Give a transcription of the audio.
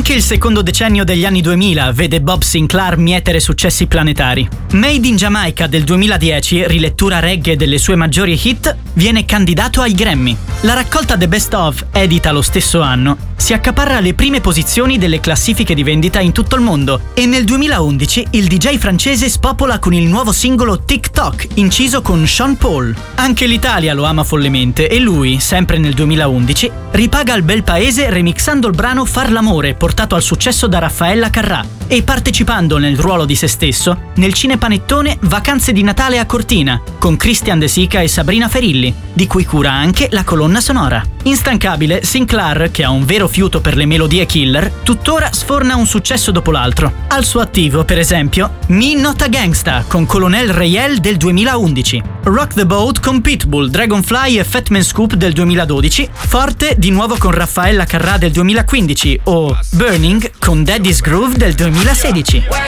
Anche il secondo decennio degli anni 2000 vede Bob Sinclair mietere successi planetari. Made in Jamaica del 2010, rilettura reggae delle sue maggiori hit, viene candidato ai Grammy. La raccolta The Best Of, edita lo stesso anno, si accaparra le prime posizioni delle classifiche di vendita in tutto il mondo e nel 2011 il DJ francese spopola con il nuovo singolo TikTok, inciso con Sean Paul. Anche l'Italia lo ama follemente e lui, sempre nel 2011, ripaga al bel paese remixando il brano Far l'amore, portato al successo da Raffaella Carrà, e partecipando nel ruolo di se stesso nel cinepanettone Vacanze di Natale a Cortina, con Christian De Sica e Sabrina Ferilli, di cui cura anche la colonna sonora. Instancabile, Sinclair, che ha un vero fiuto per le melodie killer, tuttora sforna un successo dopo l'altro. Al suo attivo, per esempio, Me Not a Gangsta con Colonel Rayel del 2011, Rock the Boat con Pitbull, Dragonfly e Fat Man Scoop del 2012, Forte di nuovo con Raffaella Carrà del 2015 o Burning con Daddy's Groove del 2016.